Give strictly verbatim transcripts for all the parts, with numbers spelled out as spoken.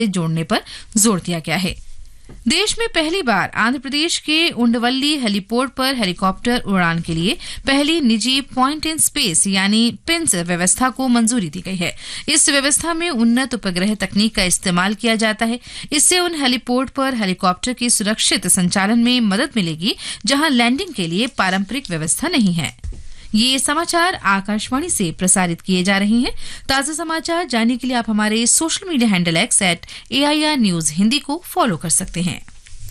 जोड़ने पर जोर दिया गया है। देश में पहली बार आंध्र प्रदेश के उंडवल्ली हेलीपोर्ट पर हेलीकॉप्टर उड़ान के लिए पहली निजी पॉइंट इन स्पेस यानी पिंस व्यवस्था को मंजूरी दी गई है। इस व्यवस्था में उन्नत उपग्रह तकनीक का इस्तेमाल किया जाता है। इससे उन हेलीपोर्ट पर हेलीकॉप्टर के सुरक्षित संचालन में मदद मिलेगी जहां लैंडिंग के लिए पारंपरिक व्यवस्था नहीं है। ये समाचार आकाशवाणी से प्रसारित किए जा रहे हैं। ताजा समाचार जानने के लिए आप हमारे social media handle x eight AIR news Hindi को फॉलो कर सकते हैं।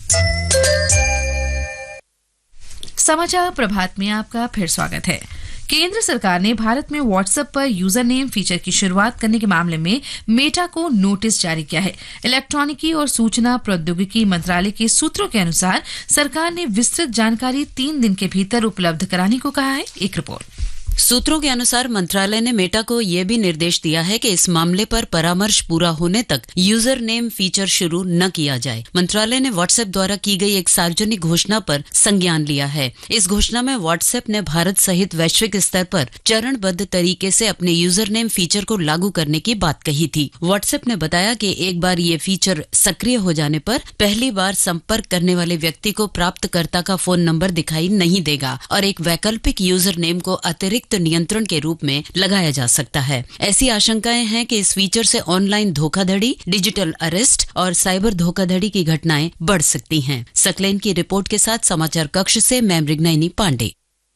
समाचार प्रभात में आपका फिर स्वागत है। केंद्र सरकार ने भारत में व्हाट्सएप पर यूजर नेम फीचर की शुरुआत करने के मामले में मेटा को नोटिस जारी किया है। इलेक्ट्रॉनिकी और सूचना प्रौद्योगिकी मंत्रालय के सूत्रों के अनुसार सरकार ने विस्तृत जानकारी तीन दिन के भीतर उपलब्ध कराने को कहा है। एक रिपोर्ट। सूत्रों के अनुसार मंत्रालय ने मेटा को यह भी निर्देश दिया है कि इस मामले पर परामर्श पूरा होने तक यूजर नेम फीचर शुरू न किया जाए। मंत्रालय ने व्हाट्सएप द्वारा की गई एक सार्वजनिक घोषणा पर संज्ञान लिया है। इस घोषणा में व्हाट्सएप ने भारत सहित वैश्विक स्तर पर चरणबद्ध तरीके से अपने यूजर नेम फीचर को लागू करने की बात कही थी। व्हाट्सएप ने बताया कि एक बार ये फीचर सक्रिय हो जाने पर पहली बार संपर्क करने वाले व्यक्ति को प्राप्तकर्ता का फोन नंबर दिखाई नहीं देगा और एक वैकल्पिक यूजर नेम को अतिरिक्त नियंत्रण के रूप में लगाया जा सकता है। ऐसी आशंकाएं हैं कि इस फीचर से ऑनलाइन धोखाधड़ी, डिजिटल अरेस्ट और साइबर धोखाधड़ी की घटनाएं बढ़ सकती हैं। सकलेन की रिपोर्ट के साथ समाचार कक्ष से मैं मृगनयनी पांडे।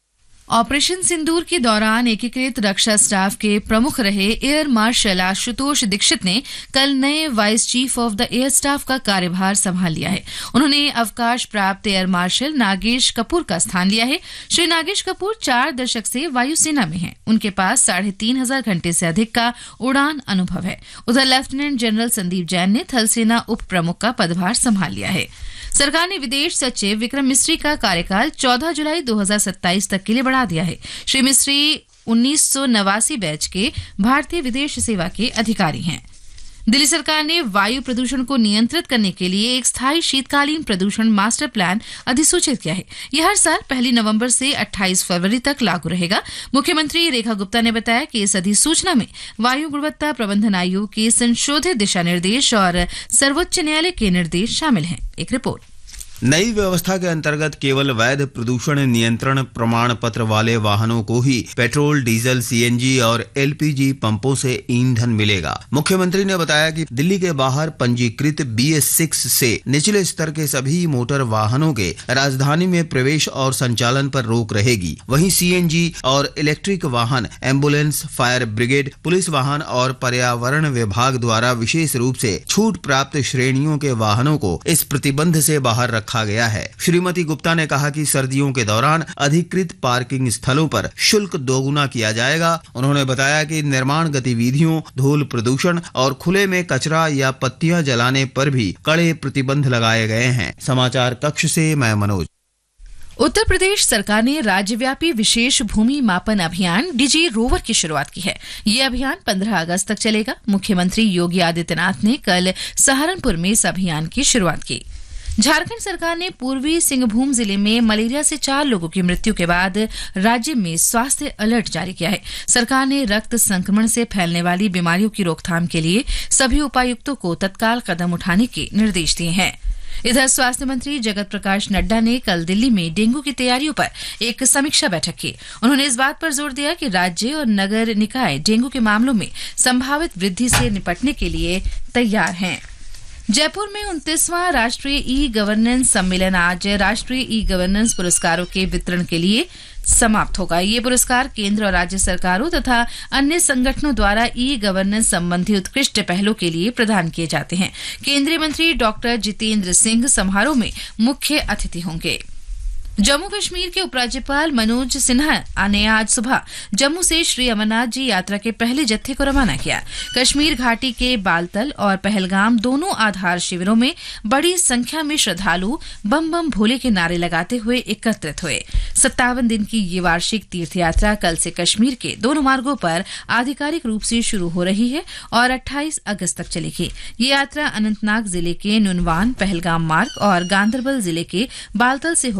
ऑपरेशन सिंदूर के दौरान एकीकृत रक्षा स्टाफ के प्रमुख रहे एयर मार्शल आशुतोष दीक्षित ने कल नए vice chief of the air staff का कार्यभार संभाल लिया है। उन्होंने अवकाश प्राप्त एयर मार्शल नागेश कपूर का स्थान लिया है। श्री नागेश कपूर चार दशक से वायुसेना में हैं। उनके पास साढ़े तीन हजार घंटे से अधिक का उड़ान अनुभव है। उधर लेफ्टिनेंट जनरल संदीप जैन ने थल सेना उप प्रमुख का पदभार संभाल लिया है। सरकार ने विदेश सचिव विक्रम मिस्री का कार्यकाल चौदह जुलाई दो हजार सत्ताईस तक के लिए बढ़ा दिया है। श्री मिस्री उन्नीस सौ नवासी बैच के भारतीय विदेश सेवा के अधिकारी हैं। दिल्ली सरकार ने वायु प्रदूषण को नियंत्रित करने के लिए एक स्थायी शीतकालीन प्रदूषण मास्टर प्लान अधिसूचित किया है। यह हर साल पहली नवंबर से अट्ठाईस फरवरी तक लागू रहेगा। मुख्यमंत्री रेखा गुप्ता ने बताया कि इस अधिसूचना में वायु गुणवत्ता प्रबंधन आयोग के संशोधित दिशा निर्देश और सर्वोच्च न्यायालय के निर्देश शामिल हैं। एक रिपोर्ट। नई व्यवस्था के अंतर्गत केवल वैध प्रदूषण नियंत्रण प्रमाण पत्र वाले वाहनों को ही पेट्रोल, डीजल, सीएनजी और एलपीजी पंपों से ईंधन मिलेगा। मुख्यमंत्री ने बताया कि दिल्ली के बाहर पंजीकृत बी एस सिक्स से निचले स्तर के सभी मोटर वाहनों के राजधानी में प्रवेश और संचालन पर रोक रहेगी। वहीं सीएनजी और इलेक्ट्रिक वाहन, एम्बुलेंस, फायर ब्रिगेड, पुलिस वाहन और पर्यावरण विभाग द्वारा विशेष रूप से छूट प्राप्त श्रेणियों के वाहनों को इस प्रतिबंध से बाहर रखा गया है। श्रीमती गुप्ता ने कहा कि सर्दियों के दौरान अधिकृत पार्किंग स्थलों पर शुल्क दोगुना किया जाएगा। उन्होंने बताया कि निर्माण गतिविधियों, धूल प्रदूषण और खुले में कचरा या पत्तियां जलाने पर भी कड़े प्रतिबंध लगाए गए हैं। समाचार कक्ष से मैं मनोज। उत्तर प्रदेश सरकार ने राज्यव्यापी विशेष भूमि मापन अभियान डिजी रोवर की शुरुआत की है। ये अभियान पंद्रह अगस्त तक चलेगा। मुख्यमंत्री योगी आदित्यनाथ ने कल सहारनपुर में इस अभियान की शुरुआत की। झारखंड सरकार ने पूर्वी सिंहभूम जिले में मलेरिया से चार लोगों की मृत्यु के बाद राज्य में स्वास्थ्य अलर्ट जारी किया है। सरकार ने रक्त संक्रमण से फैलने वाली बीमारियों की रोकथाम के लिए सभी उपायुक्तों को तत्काल कदम उठाने के निर्देश दिए हैं। इधर स्वास्थ्य मंत्री जगत प्रकाश नड्डा ने कल दिल्ली में डेंगू की तैयारियों पर एक समीक्षा बैठक की। उन्होंने इस बात पर जोर दिया कि राज्य और नगर निकाय डेंगू के मामलों में संभावित वृद्धि से निपटने के लिए तैयार हैं। जयपुर में उनतीसवां राष्ट्रीय ई गवर्नेंस सम्मेलन आज राष्ट्रीय ई गवर्नेंस पुरस्कारों के वितरण के लिए समाप्त होगा। ये पुरस्कार केंद्र और राज्य सरकारों तथा अन्य संगठनों द्वारा ई गवर्नेंस संबंधी उत्कृष्ट पहलों के लिए प्रदान किए जाते हैं। केंद्रीय मंत्री डॉक्टर जितेंद्र सिंह समारोह में मुख्य अतिथि होंगे। जम्मू कश्मीर के उपराज्यपाल मनोज सिन्हा ने आज सुबह जम्मू से श्री अमरनाथ जी यात्रा के पहले जत्थे को रवाना किया। कश्मीर घाटी के बालतल और पहलगाम दोनों आधार शिविरों में बड़ी संख्या में श्रद्धालु बम बम भोले के नारे लगाते हुए एकत्रित हुए। सत्तावन दिन की ये वार्षिक तीर्थ यात्रा कल से कश्मीर के दोनों मार्गों पर आधिकारिक रूप से शुरू हो रही है और अट्ठाईस अगस्त तक चलेगी। ये यात्रा अनंतनाग जिले के नुनवान पहलगाम मार्ग और गांदरबल जिले के बालतल से होकर गुजर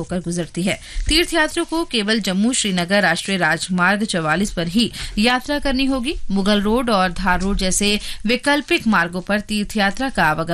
गुजरती है। तीर्थयात्रियों को केवल जम्मू श्रीनगर राष्ट्रीय राजमार्ग चवालीस पर ही यात्रा करनी होगी। मुगल रोड और धार रोड जैसे वैकल्पिक मार्गों पर तीर्थयात्रा का आवागमन